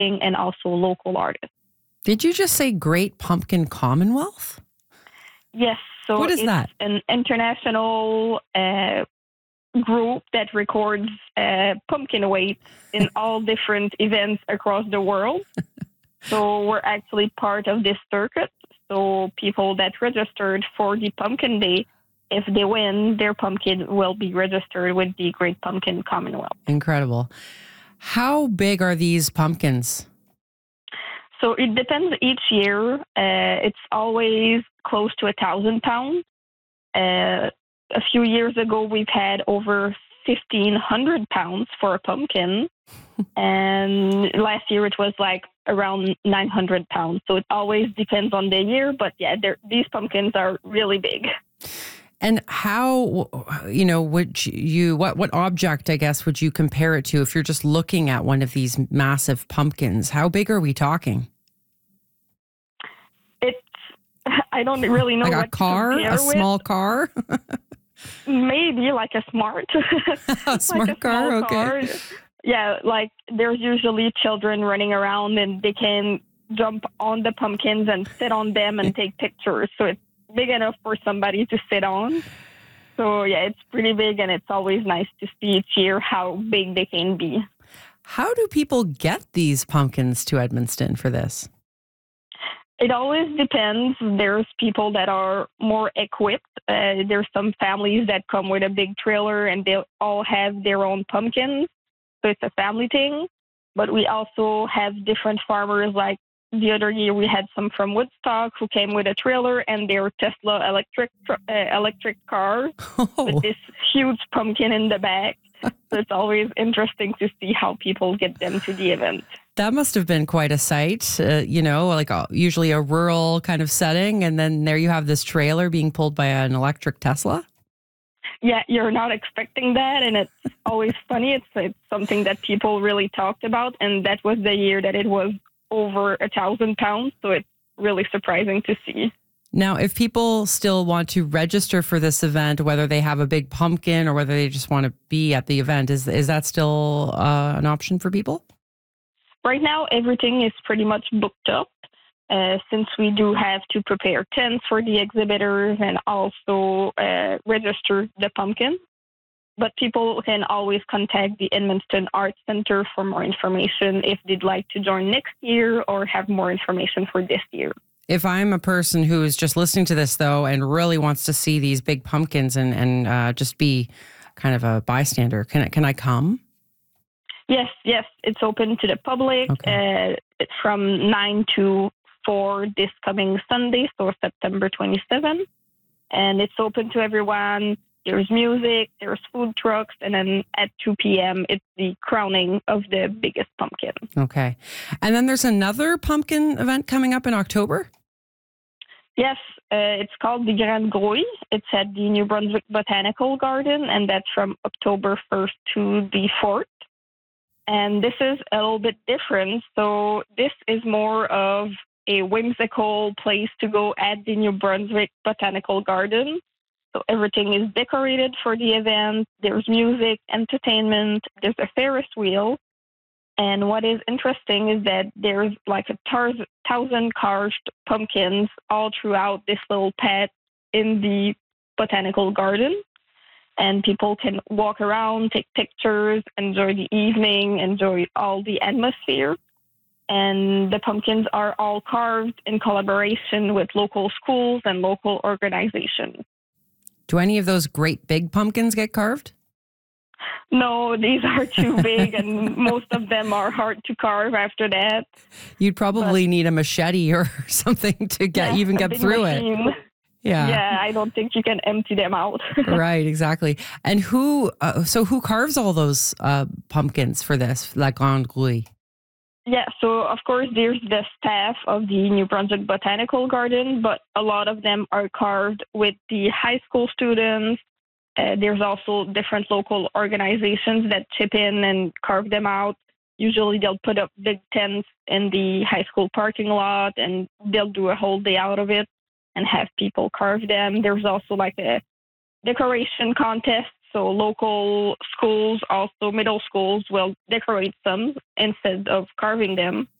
and also local artists. Did you just say Great Pumpkin Commonwealth? Yes, so What is it's that? an international group that records pumpkin weight in all different events across the world. So we're actually part of this circuit. So people that registered for the Pumpkin Day, if they win, their pumpkin will be registered with the Great Pumpkin Commonwealth. Incredible. How big are these pumpkins? So it depends each year. It's always close to 1,000 pounds. A few years ago, we've had over 1,500 pounds for a pumpkin. And last year it was like around 900 pounds. So it always depends on the year. But yeah, these pumpkins are really big. And how, would you, what object, I guess, would you compare it to if you're just looking at one of these massive pumpkins? How big are we talking? I don't really know like what a car, to compare a small car? Maybe like a smart. A smart car, okay. Yeah, like there's usually children running around and they can jump on the pumpkins and sit on them and take pictures. So it's big enough for somebody to sit on. So yeah, it's pretty big and it's always nice to see each year how big they can be. How do people get these pumpkins to Edmundston for this? It always depends. There's people that are more equipped. There's some families that come with a big trailer and they all have their own pumpkins. So it's a family thing. But we also have different farmers. Like the other year, we had some from Woodstock who came with a trailer and their Tesla electric car with this huge pumpkin in the back. So it's always interesting to see how people get them to the event. That must have been quite a sight, usually a rural kind of setting. And then there you have this trailer being pulled by an electric Tesla. Yeah, you're not expecting that. And it's always funny. It's something that people really talked about. And that was the year that it was over 1,000 pounds. So it's really surprising to see. Now, if people still want to register for this event, whether they have a big pumpkin or whether they just want to be at the event, is that still an option for people? Right now, everything is pretty much booked up since we do have to prepare tents for the exhibitors and also register the pumpkin. But people can always contact the Edmundston Arts Center for more information if they'd like to join next year or have more information for this year. If I'm a person who is just listening to this, though, and really wants to see these big pumpkins and just be kind of a bystander, can I come? Yes, it's open to the public. Okay. It's from 9 to 4 this coming Sunday, so September 27th. And it's open to everyone. There's music, there's food trucks, and then at 2 p.m., it's the crowning of the biggest pumpkin. Okay. And then there's another pumpkin event coming up in October? Yes, it's called the Grand Grouille. It's at the New Brunswick Botanical Garden, and that's from October 1st to the 4th. And this is a little bit different. So this is more of a whimsical place to go at the New Brunswick Botanical Garden. So everything is decorated for the event. There's music, entertainment, there's a Ferris wheel. And what is interesting is that there's like 1,000 carved pumpkins all throughout this little path in the botanical garden. And people can walk around, take pictures, enjoy the evening, enjoy all the atmosphere. And the pumpkins are all carved in collaboration with local schools and local organizations. Do any of those great big pumpkins get carved? No, these are too big, and most of them are hard to carve after that. You'd probably need a machete or something to get through machine. It. Yeah, I don't think you can empty them out. Right, exactly. And who carves all those pumpkins for this, La Grande Grouille? Yeah, so of course there's the staff of the New Brunswick Botanical Garden, but a lot of them are carved with the high school students. There's also different local organizations that chip in and carve them out. Usually they'll put up big tents in the high school parking lot and they'll do a whole day out of it and have people carve them. There's also like a decoration contest. So local schools, also middle schools, will decorate some instead of carving them.